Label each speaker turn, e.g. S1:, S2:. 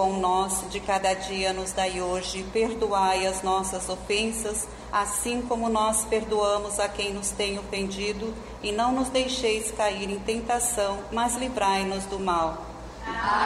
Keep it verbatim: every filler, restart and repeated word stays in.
S1: pão nosso de cada dia nos dai hoje, perdoai as nossas ofensas, assim como nós perdoamos a quem nos tem ofendido, e não nos deixeis cair em tentação, mas livrai-nos do mal.
S2: Amém.